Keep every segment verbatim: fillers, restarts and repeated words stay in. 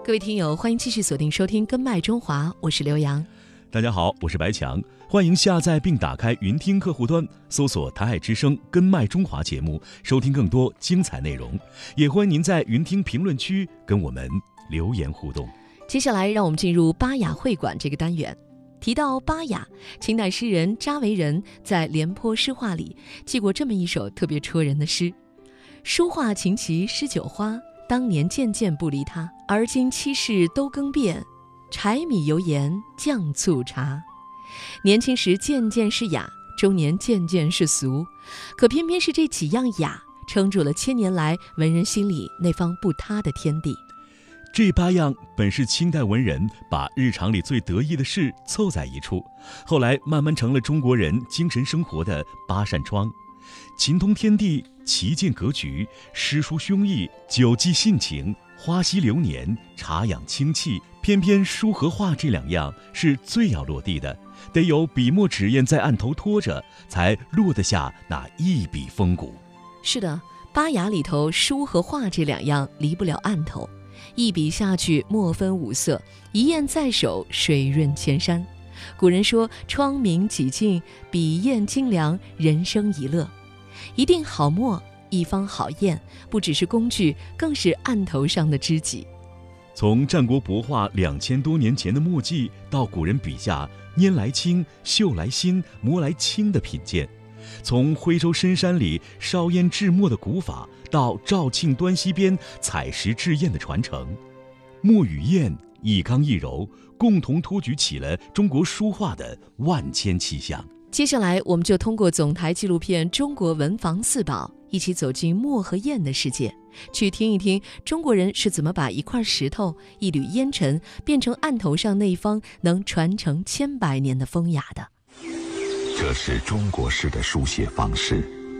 各位听友，欢迎继续锁定收听《根脉中华》，我是刘洋。 大家好，我是白强，欢迎下载并打开云听客户端，搜索台海之声根脉中华节目，收听更多精彩内容。也欢迎您在云听评论区跟我们留言互动。 接下来让我们进入巴雅会馆这个单元。提到巴雅，清代诗人查维仁在《廉颇诗话》里记过这么一首特别戳人的诗：书画琴棋诗酒花，当年件件不离他，而今七事都更变，柴米油盐酱醋茶。年轻时件件是雅，中年件件是俗，可偏偏是这几样雅撑住了千年来文人心里那方不塌的天地。 这八样本是清代文人把日常里最得意的事凑在一处，后来慢慢成了中国人精神生活的八扇窗。琴通天地，棋见格局，诗书胸臆，酒寄性情，花溪流年，茶养清气。偏偏书和画这两样是最要落地的，得有笔墨纸砚在案头拖着，才落得下那一笔风骨。 是的，巴雅里头书和画这两样离不了案头，一笔下去墨分五色，一砚在手水润千山。古人说窗明几净，笔砚精良，人生一乐。一定好墨，一方好砚，不只是工具，更是案头上的知己。 从战国帛画两千多年前的墨迹，到古人笔下拈来青、绣来新、磨来青的品鉴；从徽州深山里烧烟制墨的古法，到肇庆端溪边采石制砚的传承，墨与砚一刚一柔，共同托举起了中国书画的万千气象。 接下来我们就通过总台纪录片《中国文房四宝》，一起走进墨和砚的世界，去听一听中国人是怎么把一块石头、一缕烟尘变成案头上那一方能传承千百年的风雅的。 这是中国式的书写方式，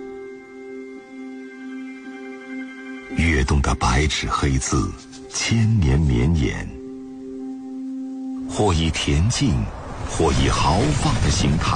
跃动的白纸黑字，千年绵延，或以恬静，或以豪放的形态